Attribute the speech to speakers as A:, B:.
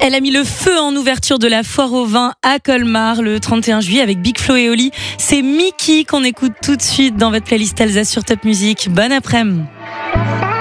A: Elle a mis le feu en ouverture de la foire au vin à Colmar le 31 juillet avec Big Flo et Oli. C'est Mickey qu'on écoute tout de suite dans votre playlist Alsace sur Top Music. Bonne après-midi.